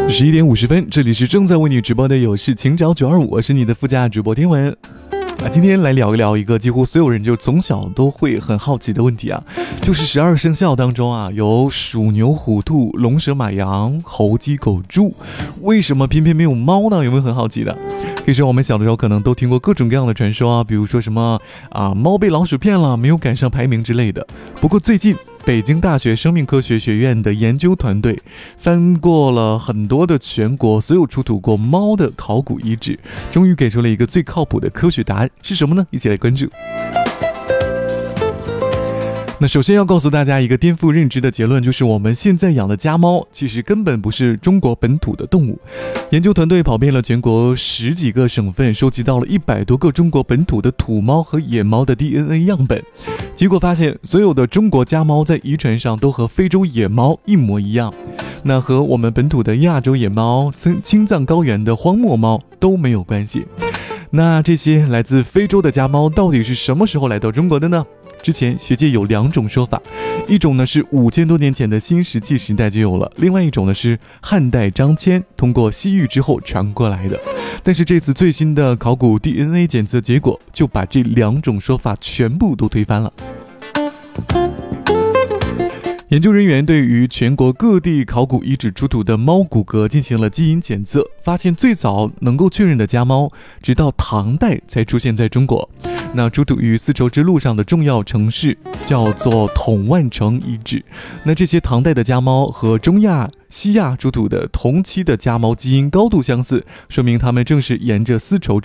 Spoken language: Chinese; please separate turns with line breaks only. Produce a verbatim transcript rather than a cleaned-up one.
十一点五十分，这里是正在为你直播的有事情找九二五，我是你的副驾主播天文啊。今天来聊一聊一个几乎所有人就从小都会很好奇的问题啊，就是十二生肖当中啊，有鼠牛虎兔龙蛇马羊猴鸡狗猪，为什么偏偏没有猫呢？有没有很好奇的？可以说我们小的时候可能都听过各种各样的传说啊，比如说什么啊猫被老鼠骗了，没有赶上排名之类的。不过最近北京大学生命科学学院的研究团队翻过了很多的全国所有出土过猫的考古遗址，终于给出了一个最靠谱的科学答案，是什么呢？一起来关注。那首先要告诉大家一个颠覆认知的结论，就是我们现在养的家猫其实根本不是中国本土的动物。研究团队跑遍了全国十几个省份，收集到了一百多个中国本土的土猫和野猫的 D N A 样本，结果发现所有的中国家猫在遗传上都和非洲野猫一模一样，那和我们本土的亚洲野猫、青藏高原的荒漠猫都没有关系。那这些来自非洲的家猫到底是什么时候来到中国的呢？之前学界有两种说法，一种呢是五千多年前的新石器时代就有了，另外一种呢是汉代张骞通过西域之后传过来的。但是这次最新的考古 D N A 检测结果就把这两种说法全部都推翻了。研究人员对于全国各地考古遗址出土的猫骨骼进行了基因检测，发现最早能够确认的家猫直到唐代才出现在中国。那出土于丝绸之路上的重要城市叫做统万城遗址，那这些唐代的家猫和中亚、西亚出土的同期的家猫基因高度相似，说明它们正是沿着丝绸之